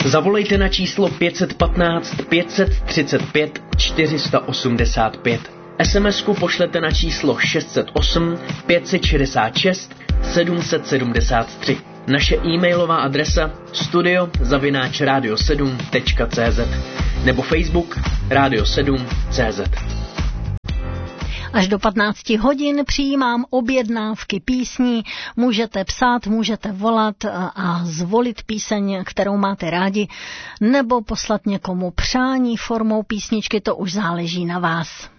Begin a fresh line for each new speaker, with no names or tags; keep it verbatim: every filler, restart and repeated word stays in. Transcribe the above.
Zavolejte na číslo pět jedna pět pět tři pět čtyři osm pět. es em esku pošlete na číslo šest set osm pět set šedesát šest sedm set sedmdesát tři. Naše e-mailová adresa studio zavináč radio sedm tečka cé zet nebo Facebook Radio sedm tečka cé zet.
Až do patnácti hodin přijímám objednávky písní. Můžete psát, můžete volat a zvolit píseň, kterou máte rádi, nebo poslat někomu přání formou písničky, to už záleží na vás.